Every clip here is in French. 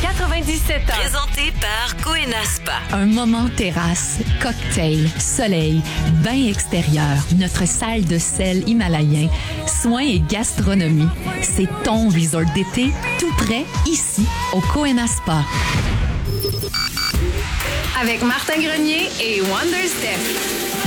97 ans. Présenté par Coenaspa. Un moment terrasse, cocktail, soleil, bain extérieur, notre salle de sel himalayen, soins et gastronomie. C'est ton resort d'été, tout près, ici, au Coenaspa. Avec Martin Grenier et Wonder Steph.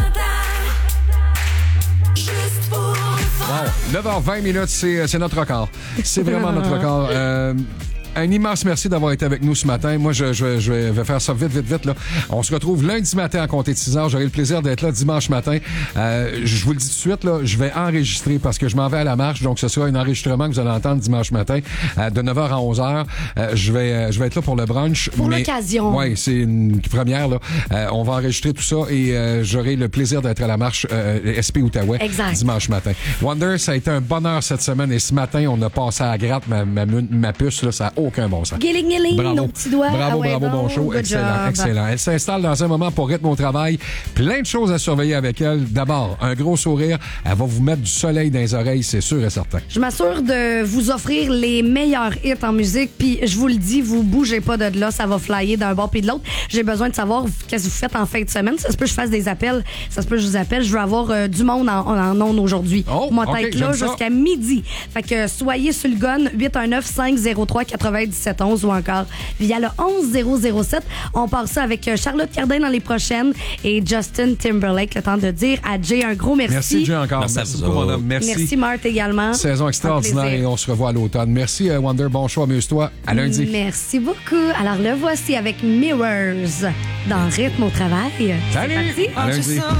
Wow. 9h20, c'est notre record. C'est vraiment notre record. Un immense merci d'avoir été avec nous ce matin. Moi, je vais faire ça vite, là. On se retrouve lundi matin à compter de 6 heures. J'aurai le plaisir d'être là dimanche matin. Je vous le dis tout de suite, là, je vais enregistrer parce que je m'en vais à la marche. Donc, ce sera un enregistrement que vous allez entendre dimanche matin de 9h à 11h. Je vais être là pour le brunch. Pour l'occasion. Oui, c'est une première, là. On va enregistrer tout ça et j'aurai le plaisir d'être à la marche SP Outaouais dimanche matin. Wonder, ça a été un bonheur cette semaine et ce matin, on a passé à la gratte ma puce, là, ça a aucun bon sens. Bravo, nos petits doigts. Bravo, bon show. Excellent. Elle s'installe dans un moment pour rythme au travail. Plein de choses à surveiller avec elle. D'abord, un gros sourire. Elle va vous mettre du soleil dans les oreilles, c'est sûr et certain. Je m'assure de vous offrir les meilleurs hits en musique. Puis, je vous le dis, vous bougez pas de là. Ça va flyer d'un bord puis de l'autre. J'ai besoin de savoir qu'est-ce que vous faites en fin de semaine. Ça se peut que je fasse des appels. Ça se peut que je vous appelle. Je veux avoir du monde en ondes aujourd'hui. Moi, être là jusqu'à midi. Fait que soyez sur le gun. 819-503-9711 ou encore via le 11007. On part ça avec Charlotte Cardin dans les prochaines et Justin Timberlake. Le temps de dire à Jay un gros merci. Merci, Jay, encore. Merci beaucoup, mon homme. Merci, Marthe, également. Saison extraordinaire et on se revoit à l'automune. Merci, Wonder. Bon choix. Amuse-toi. À lundi. Merci beaucoup. Alors, le voici avec Mirrors dans Rythme au travail. Salut! C'est parti. À lundi.